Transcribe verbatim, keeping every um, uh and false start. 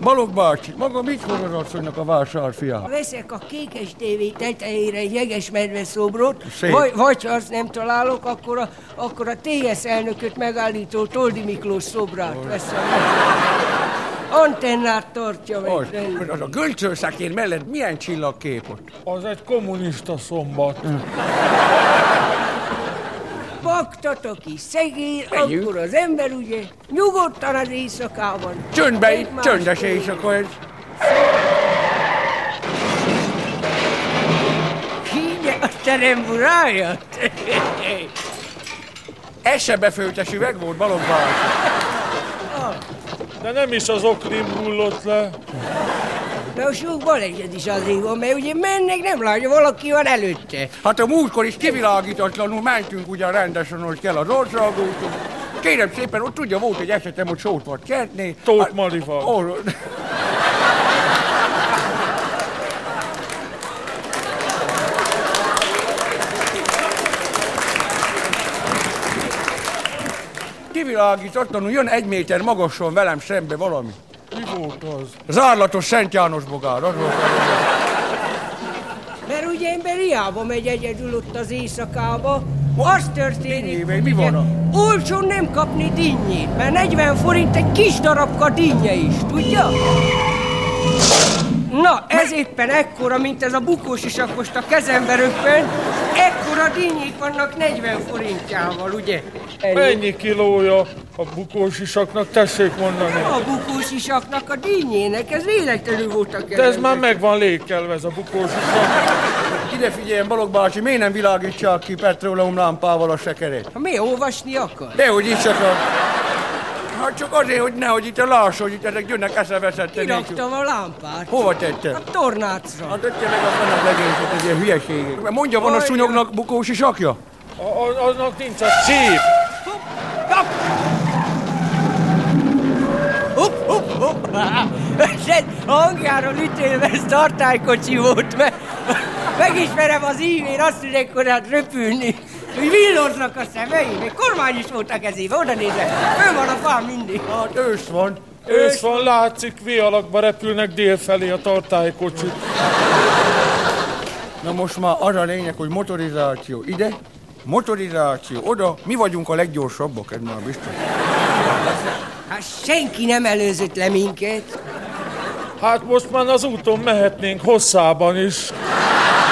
Balogh bácsi, maga mit hol az asszonynak a vásárfia? Veszek a Kékes té vé tetejére egy jegesmedve szobrot, Szép. vagy, vagy ha azt nem találok, akkor a, akkor a té es elnököt megállító Toldi Miklós szobrát veszem. Antennát tartja meg. Az, az a gölcsőszekér mellett milyen csillagkép ott? Az egy kommunista szombat. Baktatok is szegér, Menjünk. akkor az ember ugye nyugodtan az éjszakában. Csöndbe Egy itt, más- csöndes éjszaka ez. Hígye a teremburáját. Ez se befőttes üveg volt, Balogh bácsi. De nem is az oklim hullott le. De a sok baleset is azért van, mert ugye mennek, nem látja, valaki van előtte. Hát a múltkor is kivilágítatlanul mentünk ugyan rendesen, hogy kell az országúton. Kérem szépen, ott tudja, volt egy esetem, hogy sót volt kertné. Tóth Marival. Oh, kivilágítatlanul jön egy méter magasan velem szembe valami. Mi volt az? Zárlatos Szent János bogár, az volt. Mert ugye ember hiába megy egyedül ott az éjszakába, az történik, Dinnyével, mi van a- olcsón nem kapni dinnyét, mert negyven forint egy kis darabka dinnye is, tudja? Na, ez éppen ekkora, mint ez a bukós isak most a kezembe röppen, ekkora dinnyék vannak negyven forintjával, ugye? Mennyi kilója a bukós isaknak, tessék mondani? A bukós isaknak a dinnyének, ez véletlenül volt a De kezembe. ez már meg van lékelve, ez a bukós isak. Ide figyeljen, Balogh bácsi, miért nem világítsák ki petróleumlámpával a sekerét? Ha mi olvasni akar? Dehogy is csak a... Hát csak azért, hogy nehogy itt a lássa, hogy itt ezek jönnek eszeveszetten. Kiraktam a lámpát. Hova tette? A tornácra. Hát tette meg a fennek egészet, ez ilyen hülyeség. Mondja, van a szúnyognak bukós isakja? A, a, aznak nincs a csíp. Hopp, hopp, hopp! Ez hangjáról ütélve, ez tartálykocsi volt, mert megismerem az ívén, azt tudják, hogy hát röpülni. Úgy villóznak a szemei, még kormány is volt a kezébe, oda nézve, fönn van a fán mindig. Hát ősz van. Ősz van, látszik, V alakba repülnek délfelé a tartálykocsik. Na most már az a lényeg, hogy motorizáció ide, motorizáció oda, mi vagyunk a leggyorsabbak, ez már biztos. Hát senki nem előzött le minket. Hát most már az úton mehetnénk hosszában is.